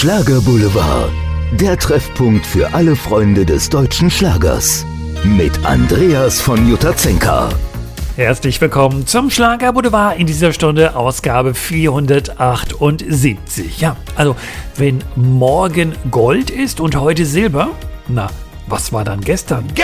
Schlagerboulevard, der Treffpunkt für alle Freunde des deutschen Schlagers. Mit Andreas von Jutazenka. Herzlich willkommen zum Schlagerboulevard in dieser Stunde, Ausgabe 478. Ja, also wenn morgen Gold ist und heute Silber, na, was war dann gestern?